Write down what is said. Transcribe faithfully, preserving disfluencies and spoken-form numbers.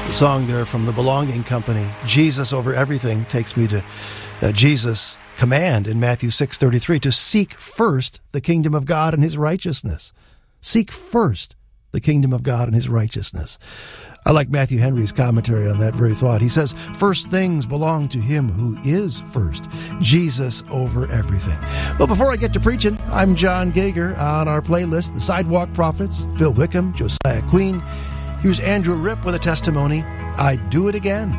The song there from the Belonging Company, Jesus over everything, takes me to uh, Jesus' command in Matthew six thirty-three to seek first the kingdom of God and his righteousness. Seek first the kingdom of God and his righteousness. I like Matthew Henry's commentary on that very thought. He says, first things belong to him who is first, Jesus over everything. Well, before I get to preaching, I'm John Gager. On our playlist, The Sidewalk Prophets, Phil Wickham, Josiah Queen. Here's Andrew Ripp with a testimony, I'd do it again.